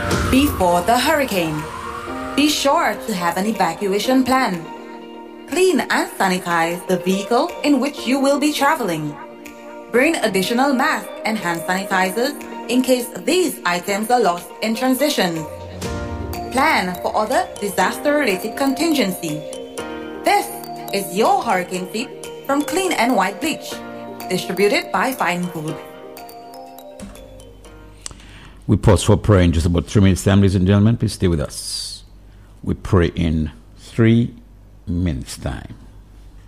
Before the hurricane, be sure to have an evacuation plan. Clean and sanitize the vehicle in which you will be traveling. Bring additional masks and hand sanitizers in case these items are lost in transition. Plan for other disaster-related contingency. This is your hurricane tip from Clean and White Bleach, distributed by Fine Food. We pause for prayer in just about 3 minutes time, ladies and gentlemen. Please stay with us. We pray in 3 minutes time.